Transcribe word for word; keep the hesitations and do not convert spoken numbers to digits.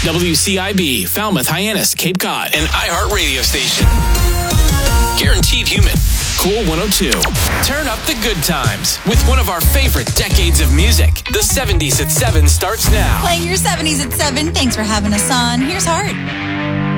W C I B, Falmouth, Hyannis, Cape Cod, an iHeart radio station. Guaranteed human. Cool one oh two. Turn up the good times with one of our favorite decades of music. The seventies at seven starts now. Playing your seventies at seven. Thanks for having us on. Here's Heart.